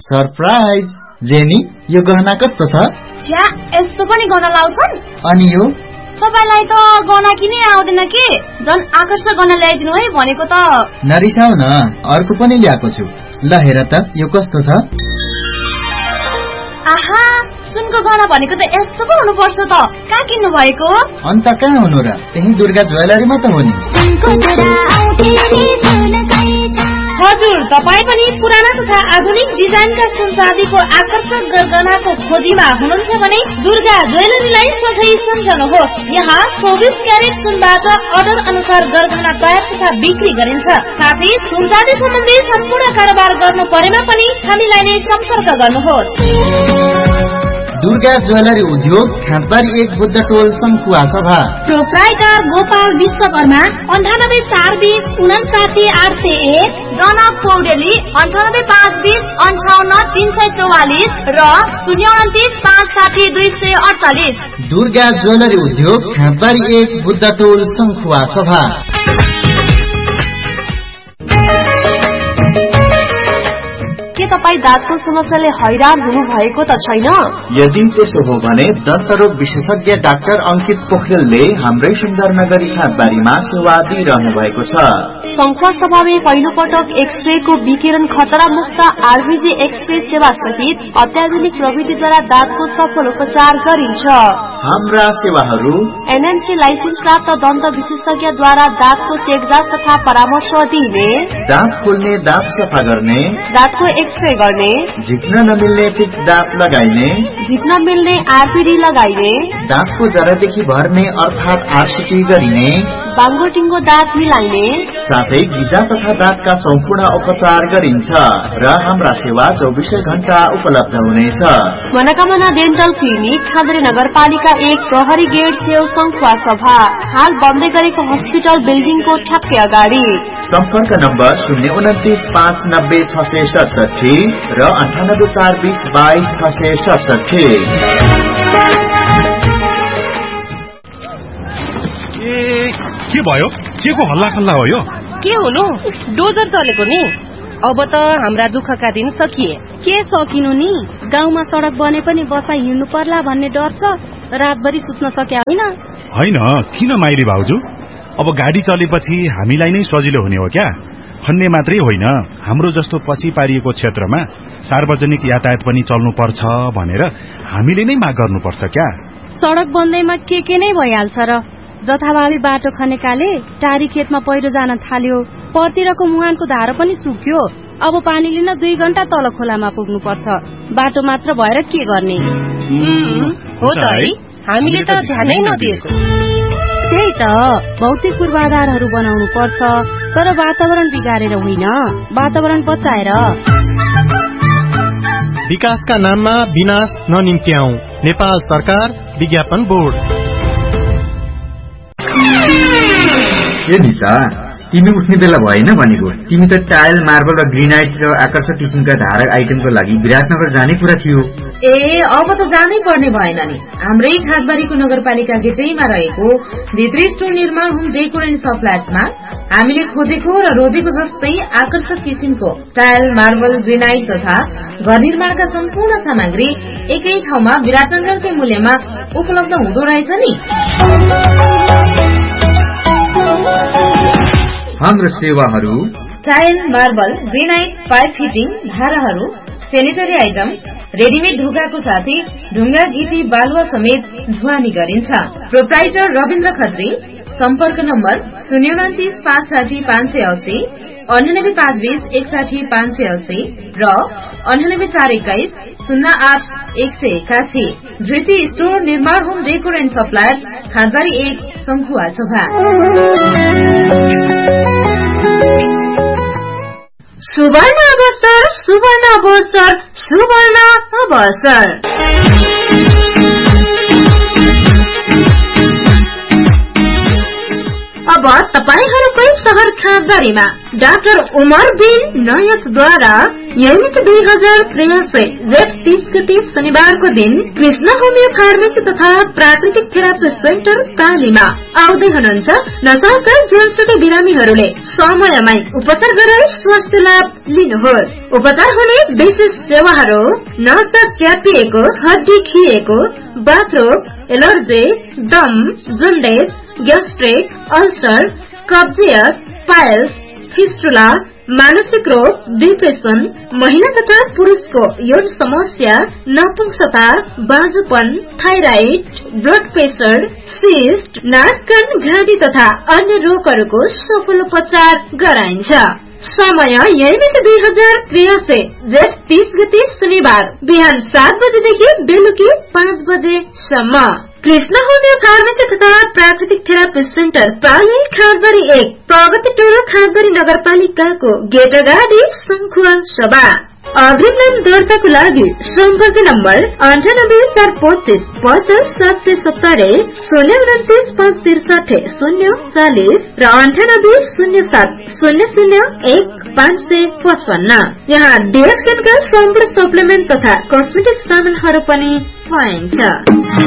Surprise. Jenny, यो गहना कस्तो छ? छ्या, यस्तो पनि गहना लाउँछन्? अनि यो? तपाईलाई त गहना किनै आउँदैन के? झन् आकर्षक गहना ल्याइदिनु है भनेको त। नरिसाउ न, अर्को पनि ल्याएको छु। ल हेर त, यो कस्तो छ? आहा, सुनको गहना भनेको त यस्तो पो हुनुपर्छ त। कहाँ किन्नु भएको? अन्त कहाँ हुनु र, त्यही दुर्गा ज्वेलरीमा त हो नि। हजुर, तपाईँ पनि पुराना तथा आधुनिक डिजाइनका सुन चाँदीको आकर्षक गरगहनाको खोजीमा हुनुहुन्छ भने दुर्गा ज्वेलरीलाई सधैँ सम्झनुहोस्। यहाँ 24 क्यारेट सुनबाट अर्डर अनुसार गरगहना तयार तथा बिक्री गरिन्छ। साथै सुन चाँदी सम्बन्धी सम्पूर्ण कारोबार गर्नु परेमा पनि हामीलाई नै सम्पर्क गर्नुहोस्। दुर्गा ज्वेलरी उद्योग, खाँदबारी 1 बुद्ध टोल, संखुवा सभा। प्रोप्राइटर गोपाल विश्वकर्मा, 98 420 59 801, जनक पौडेली, 98 520 58 344 र 029 560 248। दुर्गा ज्वेलरी उद्योग, खाँदबारी 1 बुद्ध टोल, संखुवा सभा। के तपाईँ दाँतको समस्याले हैरान हुनु भएको त छैन? यदि त्यसो हो भने दन्तरोग विशेषज्ञ डाक्टर अंकित पोखरेलले हाम्रै सुन्दरनगरी खाँदबारीमा सेवा दिइरहनु भएको छ। संखुवा सभामा पहिलो पटक एक्सरेको विकिरण खतरा मुक्त आरबीजी एक्सरे सेवा सहित अत्याधुनिक प्रविधिद्वारा दाँतको सफल उपचार गरिन्छ। हाम्रा सेवाहरू एनएमसी लाइसेन्स प्राप्त दन्त विशेषज्ञद्वारा दाँतको चेकजाँच तथा परामर्श दिने, दाँत खोल्ने, दाँत सफा गर्ने, दाँतको एक्सरे गर्ने, झिक्न नमिल्ने फिक्स दाँत लगाइने, झिक्न मिल्ने आरपीडी लगाइने, दाँतको जरादेखि भर्ने अर्थात आरसीटी गरिने, बाङ्गो टिङ्गो दाँत मिलाइने, साथै गिजा तथा दाँतका सम्पूर्ण उपचार गरिन्छ र हाम्रा सेवा 24 घण्टा उपलब्ध हुनेछ। मनोकामना डेन्टल क्लिनिक, खाँदरी नगरपालिका 1, प्रहरी गेट छेउ, संखुवा सभा। हाल बन्दै गरेको हस्पिटल बिल्डिङको ठ्याक्कै अगाडि। सम्पर्क नम्बर 029 590 667 र 98 420 22 667। के भयो? के को हल्ला खल्ला हो यो? के हुनु, डोजर चलेको नि। अब त हाम्रा दुःखका दिन सकिए। के सकिनु नि, गाउँमा सडक बने पनि बसाइ हिँड्नु पर्ला भन्ने डर छ। रातभरि सुत्न सक्या होइन? होइन, किन माइली भाउजू? अब गाडी चलेपछि हामीलाई नै सजिलो हुने हो क्या? खन्ने मात्रै होइन, हाम्रो जस्तो पछि पारिएको क्षेत्रमा सार्वजनिक यातायात पनि चल्नु पर्छ भनेर हामीले नै माग गर्नुपर्छ क्या? सडक बन्दैमा के नै भइहाल्छ र। जथाभावी बाटो खनेकाले टारी खेतमा पहिरो जान थाल्यो, परतिरको मुहानको धारो पनि सुक्यो। अब पानी लिन 2 घण्टा तल खोलामा पुग्नु पर्छ। बाटो मात्र भएर के गर्ने? हो त है, हामीले त ध्यानै नदिएको। त्यही त, भौतिक पूर्वाधारहरू बनाउनु पर्छ, तर वातावरण बिगारेर होइन, वातावरण बचाएर। विकासका नाममा विनाश ननिम्त्याऊ। नेपाल सरकार, विज्ञापन बोर्ड। ए निशा, तिमी उठ्ने बेला भएन भनेको। तिमी त टाइल, मार्बल र ग्रेनाइट र आकर्षक किसिमका धारक आइटमको लागि विराटनगर जाने कुरा थियो। ए, अब त जानै पर्ने भएन नि। हाम्रै खाँदबारीको नगरपालिका गेटैमा रहेको भित्री स्टोर निर्माण होम डेकोर एन्ड सप्लायर्समा हामीले खोजेको र रोजेको जस्तै आकर्षक किसिमको टाइल, मार्बल, ग्रेनाइट तथा घर निर्माणका सम्पूर्ण सामग्री एकै ठाउँमा विराटनगरकै मूल्यमा उपलब्ध हुँदो रहेछ नि। हाम्रो सेवाहरू tile, marble, granite, pipe fitting, धाराहरू, सेनिटरी आइटम, रेडिमेड ढोकाको साथै ढुङ्गा, गिटी, बालुवा समेत ढुवानी गरिन्छ। प्रोप्राइटर रविन्द्र खत्री। सम्पर्क नम्बर 029 560 580, 98 520 61 580 र 98 421 08 181। धृति स्टोर निर्माण home decor and supplier, Khandbari 1, संखुवा सभा। सुवर्ण अवसर, सुवर्ण अवसर, सुवर्ण अवसर। अब तपाईहरुकै शहर खाँदरीमा डाक्टर उमर बिन नयसद्वारा यौनिक 2083 जेठ 30 गते शनिबारको दिन कृष्ण होमियो फार्मेसी तथा प्राकृतिक थेरापी सेन्टर कालीमा आउँदै हुनुहुन्छ। नशाका जुनसुकै बिरामीहरूले समयमै उपचार गराई स्वास्थ्य लाभ लिनुहोस्। उपचार हुने विशेष सेवाहरू नसा च्यापिएको, हड्डी खिएको, बाथरोग, एलर्जी, दम, जन्डिस, ग्यास्ट्रिक, अल्सर, कब्जियत, पाइल्स, फिस्टुला, मानसिक रोग, डिप्रेसन, महिला तथा पुरुषको यौन समस्या, नपुंसकता, बाजुपन, थाइराइड, ब्लड प्रेसर, सिस्ट, नाक कान घाँटी तथा अन्य रोगहरूको सफल उपचार गराइन्छ। समय यौनिक 2083 जेठ 30 गते शनिबार बिहान 7 बजेदेखि बेलुकी 5 बजेसम्म। कृष्ण होमियो फार्मेसी तथा प्राकृतिक थेरापी सेन्टर प्राली खाँदरी 1 प्रगति टोल खाँदरी नगरपालिकाको गेट अगाडि शङ्खुवा सभा। अग्रिम नाम दर्ताको लागि सम्पर्क नम्बर 9845 50 770 029 563 040 र 9807 00 1 555। यहाँ डिएक्सएनका सम्पूर्ण सप्लिमेन्ट तथा कस्मेटिक सामानहरू पनि पाइन्छ।